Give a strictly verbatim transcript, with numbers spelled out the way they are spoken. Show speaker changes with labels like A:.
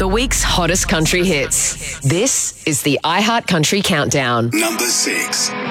A: the week's hottest country hits. This is the iHeart Country Countdown.
B: Number six.